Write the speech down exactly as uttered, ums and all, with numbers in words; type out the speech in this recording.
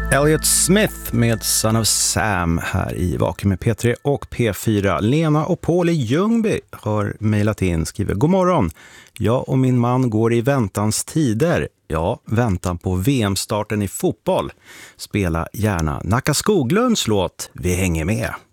Elliot Smith med Son of Sam här i Vakuum med P tre och P fyra. Lena och Paul i Ljungby har mejlat in, skriver: God morgon, jag och min man går i väntans tider. Ja, väntan på V M-starten i fotboll. Spela gärna Nacka Skoglunds låt Vi hänger med.